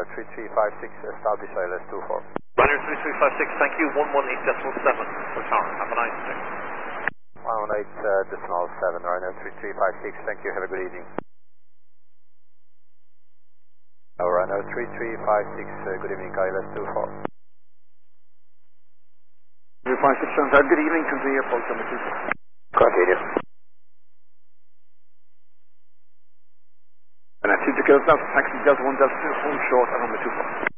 3356, establish ILS24. Roger 3356, thank you, 118.7 for tower. Have a nice day. 118.7, Rhino 3356, thank you, have a good evening. Rhino 3356, good evening, ILS24. 3567, good evening, come to the airport, number 2. Continue. And I see the girls now, taxi Delta 1, Delta 2, home short at number 2.